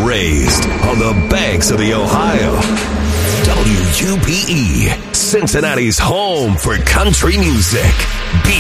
raised on the banks of the Ohio. WUPE, Cincinnati's home for country music.